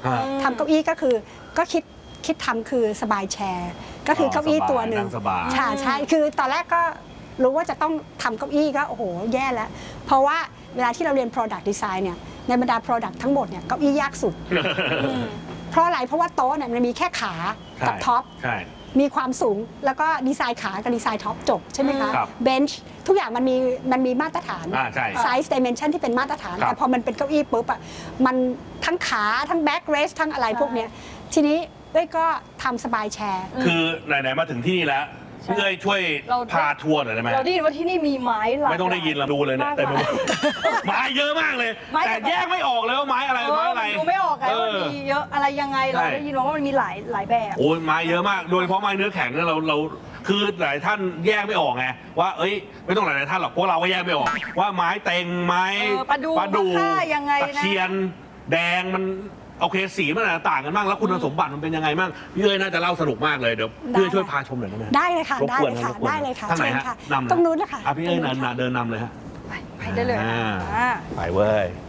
ทำเก้าอี้ก็คือก็คิดทำคือสบายแชร์ก็คือเก้าอี้ตัวหนึ่งใช่คือตอนแรกก็รู้ว่าจะต้องทำเก้าอี้ก็โอ้โหแย่แล้วเพราะว่าเวลาที่เราเรียน product design เนี่ยในบรรดา product ทั้งหมดเนี่ยเก้าอี้ยากสุดเพราะอะไรเพราะว่าโต๊ะเนี่ยมันมีแค่ขากับท็อปมีความสูงแล้วก็ดีไซน์ขากับดีไซน์ท็อปจบใช่ไหมคะเบนช์ทุกอย่างมันมีมาตรฐานไซส์ดิเมนชันที่เป็นมาตรฐานแต่พอมันเป็นเก้าอี้ปุ๊บอ่ะมันทั้งขาทั้งแบ็กเรสทั้งอะไรพวกเนี้ยทีนี้เอ้ยก็ทำสบายแชร์คือไหนๆมาถึงที่นี่แล้วพี่เอ้ยช่วยพาทัวร์หน่อยได้ไหมเราได้ยินว่าที่นี่มีไม้หลายไม่ต้องได้ยินเราดูเลยเนี่ยแต่ไม้เยอะมากเลยแต่แยกไม่ออกเลยว่าไม้อะไรไม้อะไรดูไม่ออกไงว่ามีเยอะอะไรยังไงเราได้ยินว่ามันมีหลายแบบโอ้ยไม้เยอะมากโดยเฉพาะไม้เนื้อแข็งเนี่ยเราคือหลายท่านแยกไม่ออกไงว่าเอ้ยไม่ต้องหลายท่านหรอกพวกเราก็แยกไม่ออกว่าไม้เต็งไม้ประดูยังไงตะเคียนแดงมันโอเคสีมันต่างกันบ้างแล้วคุณสมบัติมันเป็นยังไงบ้างพี่เอ้ยน่าจะเล่าสนุกมากเลยเดี๋ยวพี่เอ้ยช่วยพาชมหน่อยได้ไหมได้เลยค่ะได้เลยค่ะได้เลยค่ะทางไหนฮะนำตรงนู้นนะคะพี่เอ้ยเดินนำเลยฮะไปได้เลยไปเว้ย